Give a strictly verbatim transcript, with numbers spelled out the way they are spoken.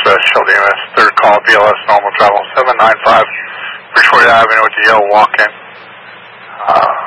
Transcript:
Northwest Shelby M S, third call, B L S normal travel, seven nine five, Bridgewater Avenue with the Yellow walk-in. Uh,